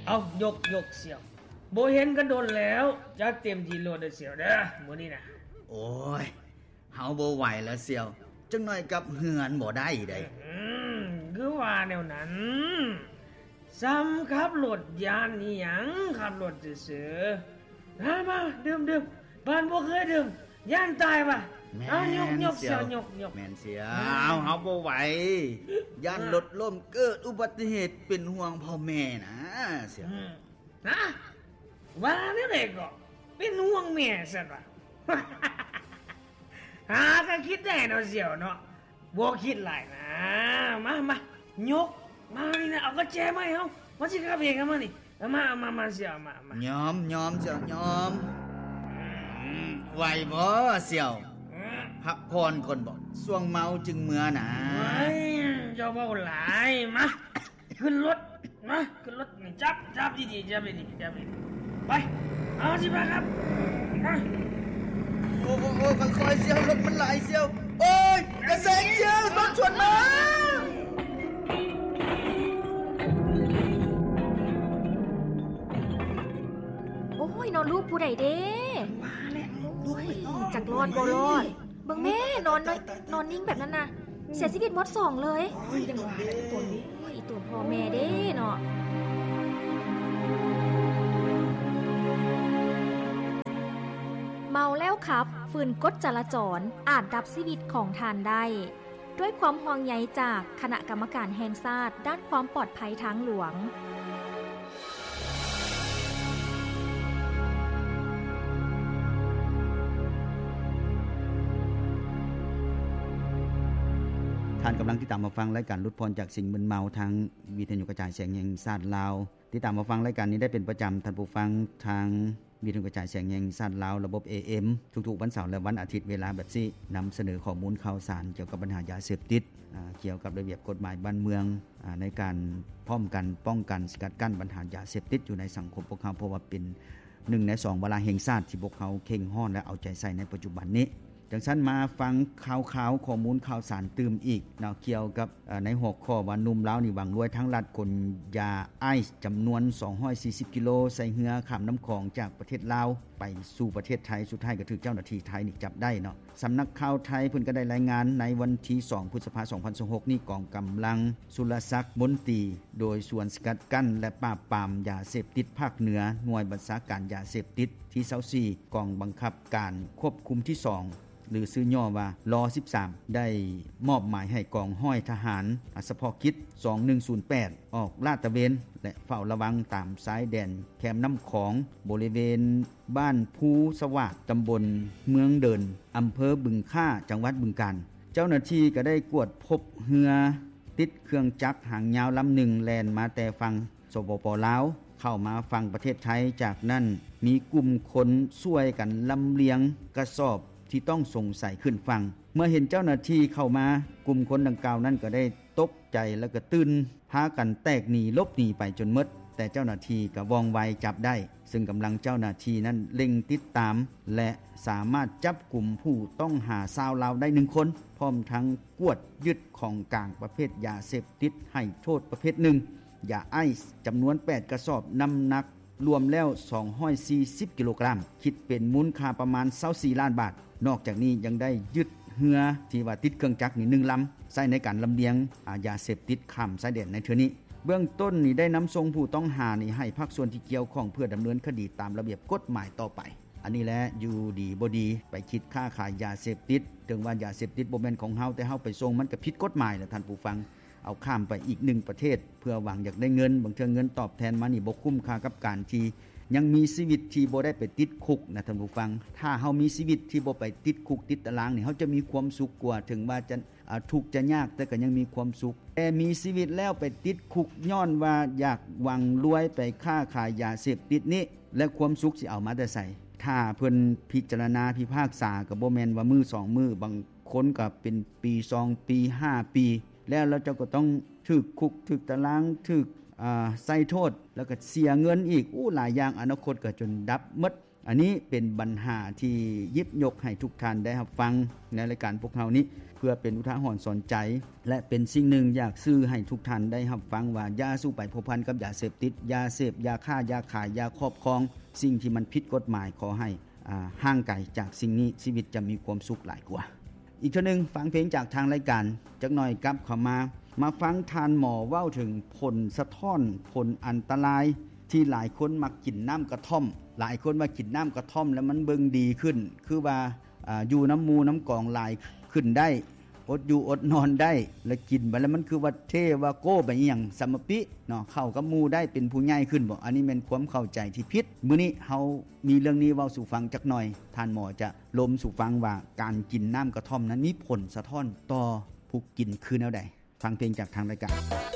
เอายกเสี่ยวบ่เห็นกันโดนแล้วจะเต็มที่โลดเสี่ยวเด้อมื้อนี้น่ะโอ้ยเฮาบ่ไหวแล้วเสี่ยวจังหน่อยกับเฮือนบ่ได้ได้คือว่าแนวนั้นซ้ำขับรถยานอีหยังขับรถซื่อๆมาดื่มบ้านบ่เคยดื่มย่านตายป่ะเอายกเสี่ยวยกแม่นเสี่ยวเฮาบ่ไหวย่านรถล้มเกิดอุบัติเหตุเป็นห่วงพ่อแม่นะเสี่ยวนะว่าแนวใดก็เป็นห่วงแม่ซั่นว่ะก็คิดได้เนาะเสี่ยวเนาะบ่คิดหลายนะมายกมานี่นะเอากระแจมาให้เฮามาสิขับเองกันมานี่มาเสี่ยวมายอมเสี่ยอมไหวบ่เสี่ยวพักพรก่อนบ่ช่วงเมาจึงเมื่อน่ะเจ้าเว้าหลายมาขึ้นรถนี่จับดีๆจับไปเอาสิมาครับมาโอ้ค่อยๆเสี่ยวรถมันหลายเสี่ยวโอ้ยกระแสงเสี่ยวรถชนมาโอ้ยนอนลูกผู้ใดเด้มาแล้วจักรอดบ่รอดเบิ่งแม่นอนนิ่งแบบนั้นน่ะเสียชีวิตหมด2เลยจังหวะตัวนี้อีตัวพ่อแม่เด้เนาะเมาแล้วครับฝืนกฎจราจรอาจดับชีวิตของทานได้ด้วยความห่วงใยจากคณะกรรมการแห่งชาติด้านความปลอดภัยทางหลวงท่านกำลังติดตามมาฟังรายการลดพรจากสิ่งมึนเมาทางวิทยุกระจายเสียงแห่งชาติลาวติดตามมาฟังรายการนี้ได้เป็นประจำท่านผู้ฟังทางวิทยุกระจายเสียงแห่งชาติลาวระบบ AM ทุกๆวันเสาร์และวันอาทิตย์เวลาแบบนี้นำเสนอข้อมูลข่าวสารเกี่ยวกับปัญหายาเสพติดเกี่ยวกับระเบียบกฎหมายบ้านเมืองในการป้องกันสกัดกั้นปัญหายาเสพติดอยู่ในสังคมพวกเขาเพราะว่าเป็น1ใน2วาระแห่งชาติที่พวกเขาเข่งฮ้อนและเอาใจใส่ในปัจจุบันนี้จังซั่นมาฟังข่าวข้อมูลข่าวสารตื่มอีกเนาะเกี่ยวกับในหัวข้อว่าหนุ่มลาวนี่หวังรวยทั้งรัฐขนยาไอซ์จำนวน240กิโลใส่เรือข้ามน้ำคลองจากประเทศลาวไปสู่ประเทศไทยสุดท้ายก็ถูกเจ้าหน้าที่ไทยนี่จับได้เนาะสำนักข่าวไทยเพิ่นก็ได้รายงานในวันที่2พฤษภาคม2026นี้กองกำลังสุรศักดิ์มนตรีโดยส่วนสกัดกั้นและปราบปรามยาเสพติดภาคเหนือหน่วยบัญชาการยาเสพติดที่24กองบังคับการควบคุมที่2หรือชื่อย่อว่ารอ13ได้มอบหมายให้กองห้อยทหารเฉพาะกิจ2108ออกลาดตระเวนและเฝ้าระวังตามสายแดนแคมน้ำของบริเวณบ้านภูสวาสตำบลเมืองเดินอำเภอบึงค่าจังหวัดบึงกาฬเจ้าหน้าที่ก็ได้กวดพบเรือติดเครื่องจักรหางยาวลำหนึ่งแล่นมาแต่ฝั่งสปป.ลาวเข้ามาฝั่งประเทศไทยจากนั้นมีกลุ่มคนช่วยกันลำเลียงกระสอบที่ต้องสงสัยขึ้นฟังเมื่อเห็นเจ้าหน้าที่เข้ามากลุ่มคนดังกล่าวนั้นก็ได้ตกใจแล้วก็ตื่นพากันแตกหนีลบหนีไปจนหมดแต่เจ้าหน้าที่ก็ว่องไวจับได้ซึ่งกำลังเจ้าหน้าที่นั้นเร่งติดตามและสามารถจับกลุ่มผู้ต้องหาชาวลาวได้1คนพร้อมทั้งกวดยึดของกลางประเภทยาเสพติดให้โทษประเภทหนึ่งยาไอซ์จำนวน8กระสอบน้ำหนักรวมแล้ว240กิโลกรัมคิดเป็นมูลค่าประมาณ24ล้านบาทนอกจากนี้ยังได้ยึดเรือที่ว่าติดเครื่องจักรนี่1ลำใช้ในการลำเลียงยาเสพติดข้ามชายแดนในเทื่อนี้เบื้องต้นนี่ได้นำส่งผู้ต้องหานี่ให้ภาคส่วนที่เกี่ยวข้องเพื่อดำเนินคดีตามระเบียบกฎหมายต่อไปอันนี้แหละอยู่ดีบ่ดีไปคิดค่าขายยาเสพติดถึงว่ายาเสพติดบ่แม่นของเฮาแต่เฮาไปส่งมันก็ผิดกฎหมายแหละท่านผู้ฟังเอาข้ามไปอีก1ประเทศเพื่อหวังอยากได้เงินบางเทื่อเงินตอบแทนมานี่บ่คุ้มค่ากับการที่ยังมีชีวิตที่บ่ได้ไปติดคุกนะท่านผู้ฟังถ้าเฮามีชีวิตที่บ่ไปติดคุกติดตารางนี่เฮาจะมีความสุขกว่าถึงว่าจะทุกข์จะยากแต่ก็ยังมีความสุขแต่มีชีวิตแล้วไปติดคุกย้อนว่าอยากหวังรวยไปค้าขายยาเสพติดนี้และความสุขสิเอามาแต่ไสถ้าเพิ่นพิจารณาพิพากษาก็บ่แม่นว่ามื้อ2มื้อบางคนก็เป็นปี2ปี5ปีแล้วเราเจ้าก็ต้องถึกคุกถึกตารางถึกใส่โทษแล้วก็เสียเงินอีกหลายอย่างอนาคตก็จนดับหมดอันนี้เป็นปัญหาที่ยิบยกให้ทุกท่านได้รับฟังในรายการพวกเรานี้เพื่อเป็นอุทาหรณ์สอนใจและเป็นสิ่งหนึ่งอยากซื้อให้ทุกท่านได้รับฟังว่าอย่าสู้ไปพัวพันกับยาเสพติดยาเสพยาฆ่ายาขายยาครอบครองสิ่งที่มันผิดกฎหมายขอให้ห่างไกลจากสิ่งนี้ชีวิตจะมีความสุขหลายกว่าอีกทีนึงฟังเพลงจากทางรายการจักหน่อยกลับเข้ามาฟังทานหมอเว้าถึงผลสะท้อนผลอันตรายที่หลายคนมักกินน้ำกระท่อมหลายคนว่ากินน้ำกระท่อมแล้วมันเบิ่งดีขึ้นคือว่าอยู่น้ำมูน้ำกองหลายขึ้นได้อดอยู่อดนอนได้แล้วกินไปแล้วมันคือว่าเทว่าโก้ไปอีหยังสมปิเนาะเข้ากับหมู่ได้เป็นผู้ใหญ่ขึ้นบ่อันนี้เป็นความเข้าใจที่ผิดมื้อนี้เฮามีเรื่องนี้เว้าสู่ฟังจักหน่อยท่านหมอจะลมสู่ฟังว่าการกินน้ำกระท่อมนั้นมีผลสะท้อนต่อผู้กินคือแนวใดฟังเพลงจากทางรายการ